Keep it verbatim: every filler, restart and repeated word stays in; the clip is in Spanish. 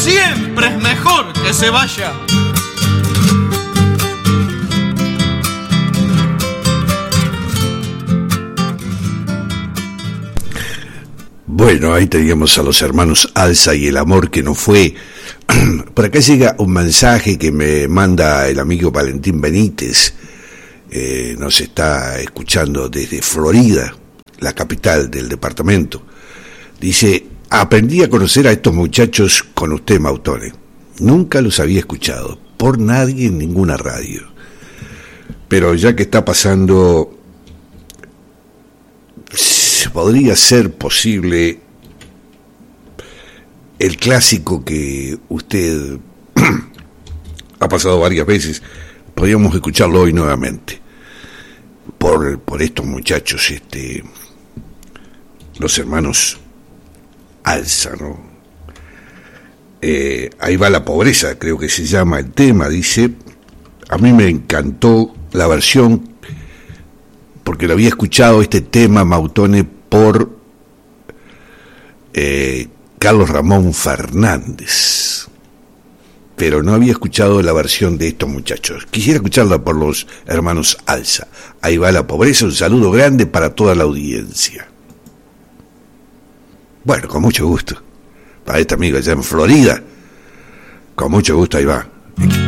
siempre es mejor que se vaya. Bueno, ahí teníamos a los hermanos Alza y El amor que no fue. Por acá llega un mensaje que me manda el amigo Valentín Benítez. Eh, nos está escuchando desde Florida, la capital del departamento. Dice: aprendí a conocer a estos muchachos con usted, Mautone. Nunca los había escuchado por nadie en ninguna radio. Pero ya que está pasando, podría ser posible el clásico que usted ha pasado varias veces. Podríamos escucharlo hoy nuevamente por, por estos muchachos, este, los hermanos Alza, ¿no? Eh, ahí va la pobreza, creo que se llama el tema. Dice: a mí me encantó la versión porque lo había escuchado este tema, Mautone, por eh, Carlos Ramón Fernández, pero no había escuchado la versión de estos muchachos. Quisiera escucharla por los hermanos Alza. Ahí va la pobreza, un saludo grande para toda la audiencia. Bueno, con mucho gusto. Para este amigo allá en Florida, con mucho gusto, ahí va.